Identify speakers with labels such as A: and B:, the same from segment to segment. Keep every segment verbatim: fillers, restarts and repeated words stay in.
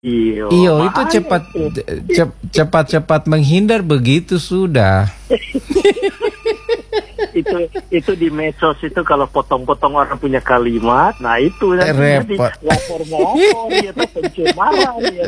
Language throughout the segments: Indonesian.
A: Iyo,
B: Iyo itu cepat cep, cepat-cepat menghindar begitu sudah.
A: itu itu di medsos itu kalau potong-potong orang punya kalimat, nah itu nanti
B: repot.
A: Lapor melapor ya, pencemaran ya,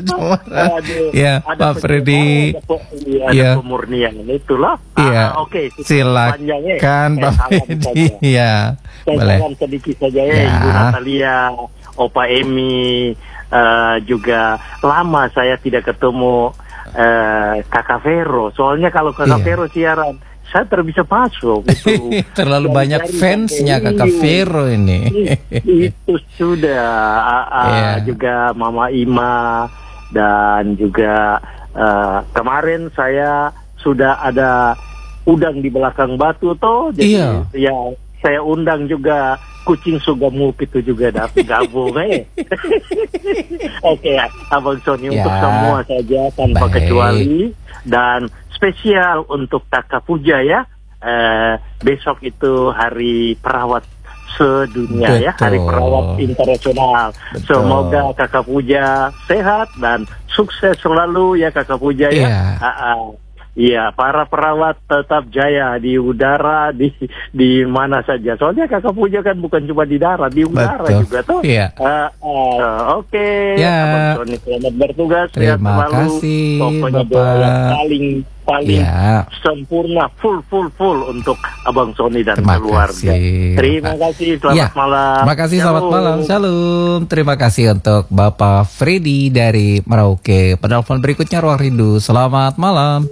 B: ya Pak Freddy,
A: ya, ada
B: ya.
A: Pemurnian itulah.
B: Ya.
A: Ah, Oke, okay.
B: Silakan Pak Freddy. Ya,
A: boleh. Salam sedikit saja ya, ya. Ibu Natalia, Opa Emi, uh, juga lama saya tidak ketemu uh, Kakak Vero. Soalnya kalau Kakak yeah. Vero siaran, saya terbisa masuk itu.
B: Terlalu dan banyak fansnya Kakak Vero ini.
A: Itu sudah uh, uh, yeah. juga Mama Ima dan juga uh, kemarin saya sudah ada udang di belakang batu toh. Jadi yeah. ya saya undang juga kucing Sugamuk itu juga dapat gabung eh. Oke, okay, Abang Sony ya, untuk semua saja tanpa baik. Kecuali dan spesial untuk Kakak Puja ya. Eh, besok itu Hari Perawat Sedunia. Betul. Ya, Hari Perawat Internasional. Betul. Semoga Kakak Puja sehat dan sukses selalu ya Kakak Puja ya.
B: ya.
A: Uh, uh. Iya, para perawat tetap jaya di udara, di di mana saja. Soalnya Kakak Puja kan bukan cuma di darat, di udara Betul. Juga tuh.
B: Iya.
A: Uh, uh, Oke, okay.
B: Ya.
A: Abang Sony selamat bertugas.
B: Terima ya, kasih,
A: pokoknya
B: Bapak.
A: Paling paling ya. Sempurna, full full full untuk Abang Sony dan Terima keluarga. Kasih, Terima Bapak. kasih, selamat ya. malam.
B: Terima kasih,
A: Shalom.
B: selamat malam. Shalom. Terima kasih untuk Bapak Freddy dari Merauke. Penelpon berikutnya Ruang Rindu. Selamat malam.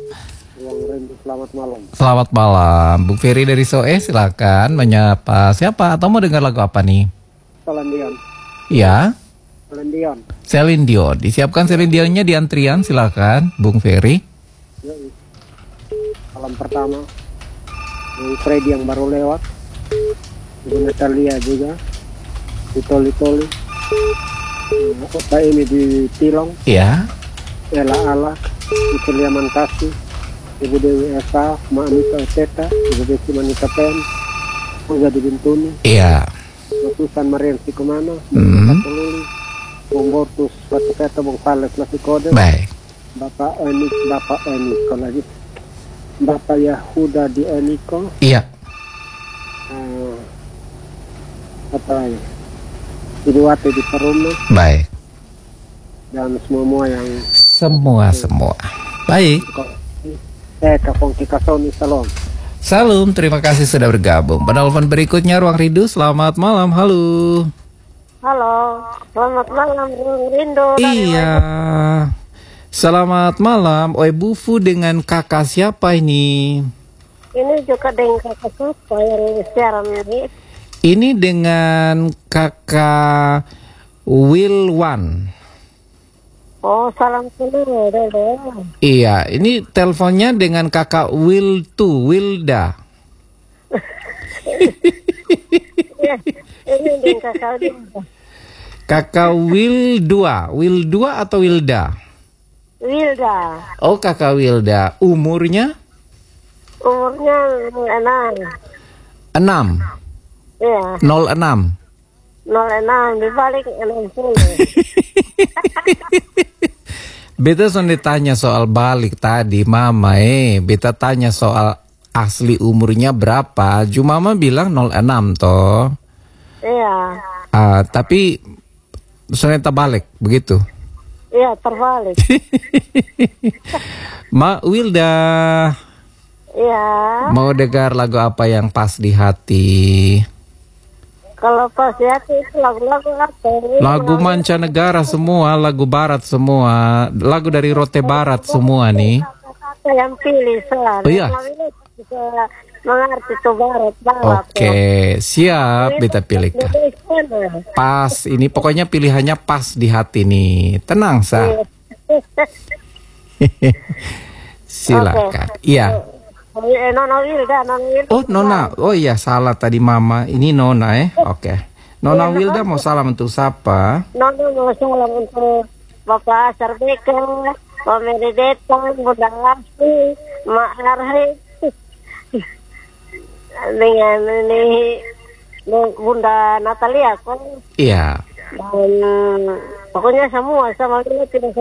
C: Selamat malam.
B: Selamat malam, Bu Ferry dari Soe, silakan menyapa siapa atau mau dengar lagu apa nih?
C: Celine Dion.
B: Ya.
C: Celine Dion.
B: Celine Dion, disiapkan Celine Dionnya di antrian, silakan, Bung Ferry.
C: Yoi. Salam pertama, Bung Freddy yang baru lewat, Ibu Natalia juga, di Toli Toli, Opa ini di Tilong.
B: Ya.
C: Ella Ala, di Keliaman Kasih. Ibu Dewi Esa, Mak Anita Teta, Ibu Besi Manita Pen, Puja di Bintuni,
B: iya,
C: Matusan Marian Sikumana,
B: hmm.
C: Patululi, Bung Bortus, Batu Peta, Bung Pales, Nasi Kode,
B: baik.
C: Bapak Enik, Bapak Eniko lagi, Bapak Yahuda di Eniko,
B: iya,
C: uh, apa ya, Ibu Wati di Perumna,
B: baik,
C: dan semua yang
B: semua semua, baik.
C: Eh, Kapong Kikasoni, salam.
B: Salam, terima kasih sudah bergabung. Penelpon berikutnya Ruang Rindu, selamat malam, halo.
D: Halo, selamat malam Ruang Rindu.
B: Iya, selamat malam. Oi Bufu dengan kakak siapa ini?
D: Ini juga dengan kakak siapa yang siaran ini?
B: Ini dengan kakak Wilwan.
D: Oh, salam kenal, Dede.
B: Iya, ini teleponnya dengan kakak Will tu, Wilda.
D: Ya, ini dengan kakak Wilda.
B: Kakak Will dua, Will dua atau Wilda?
D: Wilda.
B: Oh, kakak Wilda. Umurnya?
D: Umurnya enam.
B: Enam.
D: Iya.
B: Nol enam.
D: Nol enam dibalik enam puluh.
B: Beta sudah ditanya soal balik tadi, Mama eh. Beta tanya soal asli umurnya berapa. Cuma Mama bilang nol enam toh.
D: Iya.
B: Uh, tapi sudah terbalik, begitu?
D: Iya, terbalik.
B: Ma Wilda.
D: Iya.
B: Mau dengar lagu apa yang pas di hati?
D: Kalau pas ya itu lagu-lagu apa?
B: Lagu mancanegara semua, lagu barat semua, lagu dari Rote Barat semua nih.
D: Yang pilih soal.
B: Oh iya.
D: Mengerti itu barat barat.
B: Oke, siap beta pilih. Pas, ini pokoknya pilihannya pas di hati nih. Tenang sa. Silakan. Iya.
D: Nona Wilda, Nona Wilda.
B: Oh Nona, oh iya salah tadi Mama. Ini Nona eh, oke. Nona Wilda mau salam untuk siapa?
D: Nona mau salam untuk Bapak Asar Beka, Pak Merideta, Bunda Lasti, Mak Arhe, dengan ini Bunda Natalia kok.
B: Iya.
D: Dan Pokoknya semua sama dia tidak